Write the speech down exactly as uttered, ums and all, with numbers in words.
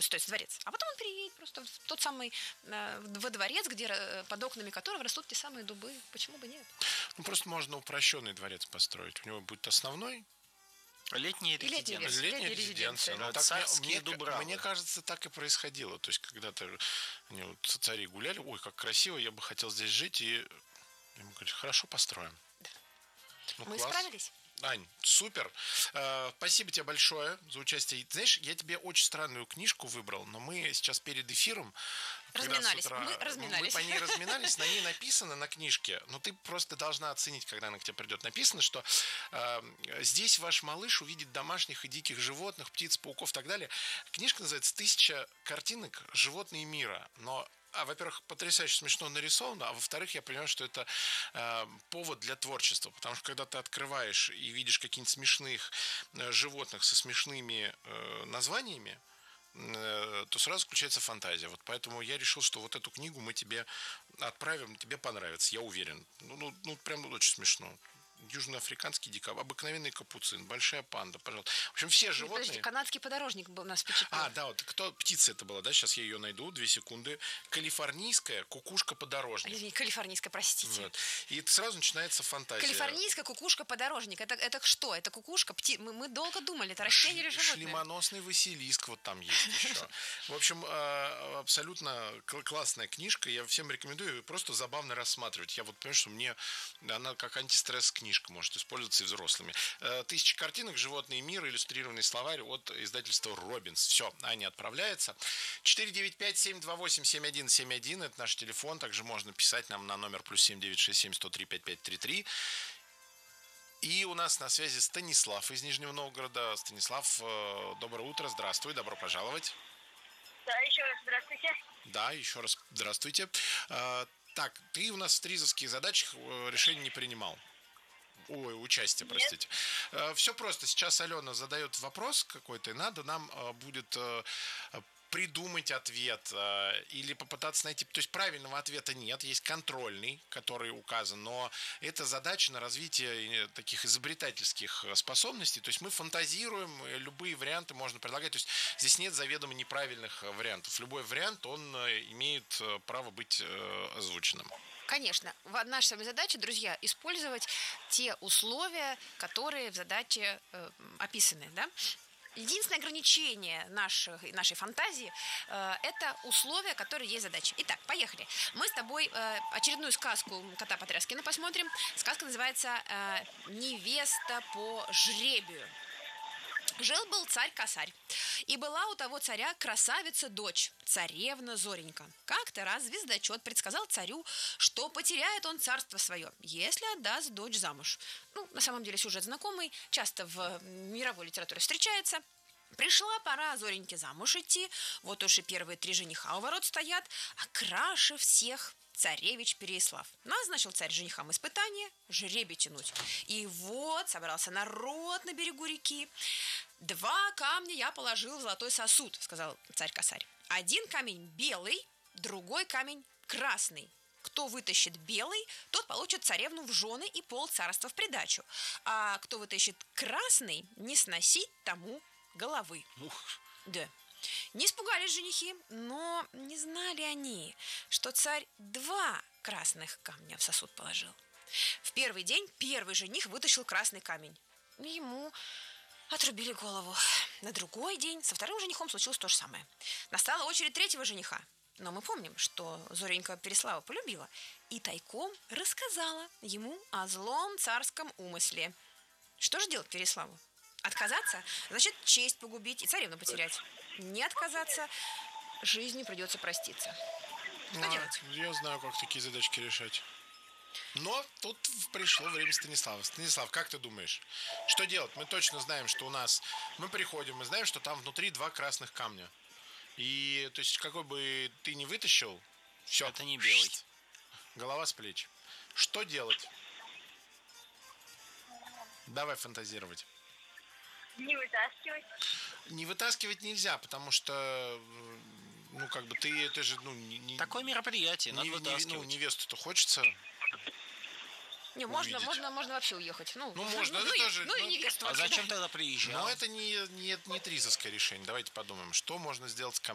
то есть дворец. А потом он переедет просто в тот самый, э, во дворец, где э, под окнами которого растут те самые дубы. Почему бы нет? Ну, просто можно упрощенный дворец построить. У него будет основной. Летняя И летняя резиденция. версия. Летняя Летняя резиденция. резиденция. Ну, Да, так царские мне, дубравы. мне кажется, так и происходило. То есть, когда-то они вот, цари гуляли, ой, как красиво, я бы хотел здесь жить, и ему говорят, хорошо, построим. Да. Ну, Мы класс. справились. Ань, супер. Э, спасибо тебе большое за участие. Знаешь, я тебе очень странную книжку выбрал, но мы сейчас перед эфиром... когда Разминались. с утра Мы разминались. Мы по ней разминались, на ней написано на книжке, но ты просто должна оценить, когда она к тебе придет. Написано, что э, здесь ваш малыш увидит домашних и диких животных, птиц, пауков и так далее. Книжка называется «Тысяча картинок. Животные мира». Но А, во-первых, потрясающе смешно нарисовано, а во-вторых, я понимаю, что это э, повод для творчества, потому что когда ты открываешь и видишь каких-нибудь смешных э, животных со смешными э, названиями, э, то сразу включается фантазия. Вот поэтому я решил, что вот эту книгу мы тебе отправим, тебе понравится, я уверен. Ну, ну, ну прям очень смешно. Южноафриканский дикобраз, обыкновенный капуцин, большая панда, пожалуйста. В общем, все животные... Подожди, канадский подорожник был, нас впечатлил. А, да, вот кто птица это была, да? Сейчас я ее найду, две секунды. Калифорнийская кукушка-подорожник. Извини, калифорнийская, простите. Вот. И сразу начинается фантазия. Калифорнийская кукушка-подорожник. Это, это что? Это кукушка? Пти... Мы, мы долго думали, это растение или животное? Шлемоносный Василиск вот там есть еще. В общем, абсолютно классная книжка. Я всем рекомендую просто забавно рассматривать. Я вот понимаю, что мне она как антистресс-книжка может использоваться и взрослыми. Тысяча картинок, животные мира, иллюстрированный словарь от издательства Робинс. Все, Аня отправляется. четыре девять пять семь два восемь семь один семь один. Это наш телефон. Также можно писать нам на номер плюс семь девять шесть семь сто три пять пять три три. И у нас на связи Станислав из Нижнего Новгорода. Станислав, доброе утро, здравствуй, добро пожаловать. Да, еще раз здравствуйте. Да, еще раз здравствуйте. Так, ты у нас в тризовских задачах решений не принимал. Ой, участие, простите. Нет. Все просто. Сейчас Алена задает вопрос какой-то, и надо нам будет придумать ответ или попытаться найти... То есть правильного ответа нет, есть контрольный, который указан, но это задача на развитие таких изобретательских способностей. То есть мы фантазируем, любые варианты можно предлагать. То есть здесь нет заведомо неправильных вариантов. Любой вариант, он имеет право быть озвученным. Конечно. Наша с вами задача, друзья, использовать те условия, которые в задаче э, описаны, да? Единственное ограничение нашей, нашей фантазии э, – это условия, которые есть в задаче. Итак, поехали. Мы с тобой э, очередную сказку кота Потряскина посмотрим. Сказка называется э, «Невеста по жребию». Жил-был царь-косарь, и была у того царя красавица-дочь, царевна Зоренька. Как-то раз звездочет предсказал царю, что потеряет он царство свое, если отдаст дочь замуж. Ну, на самом деле сюжет знакомый, часто в мировой литературе встречается. Пришла пора Зореньке замуж идти, вот уж и первые три жениха у ворот стоят, а краше всех царевич Переяслав. Назначил царь женихам испытание, жребий тянуть. И вот собрался народ на берегу реки. «Два камня я положил в золотой сосуд», — сказал царь-косарь. «Один камень белый, другой камень красный. Кто вытащит белый, тот получит царевну в жены и пол царства в придачу. А кто вытащит красный, не сносить тому головы». Ух. Да. Не испугались женихи, но не знали они, что царь два красных камня в сосуд положил. В первый день первый жених вытащил красный камень. Ему отрубили голову. На другой день со вторым женихом случилось то же самое. Настала очередь третьего жениха. Но мы помним, что Зоренька Переслава полюбила и тайком рассказала ему о злом царском умысле. Что же делать Переславу? Отказаться, значит, честь погубить и царевну потерять. Не отказаться, жизни придется проститься. Что а, делать? Я знаю, как такие задачки решать. Но тут пришло время Станислава. Станислав, как ты думаешь, что делать? Мы точно знаем, что у нас... Мы приходим, мы знаем, что там внутри два красных камня. И, то есть, какой бы ты ни вытащил, все. Это не белый. Голова с плеч. Что делать? Давай фантазировать. Не вытаскивать. Не вытаскивать нельзя, потому что, ну, как бы ты, это же, ну, не... не Такое мероприятие, надо не, вытаскивать. не, ну, невесту-то хочется... Не, можно, увидеть. можно, можно вообще уехать. Ну, Ну, можно, ну, это и- тоже, ну, и ну, невесту А вообще, зачем да. тогда приезжал? Но это не, не, не тризовское решение. Давайте подумаем, что можно сделать с камнем.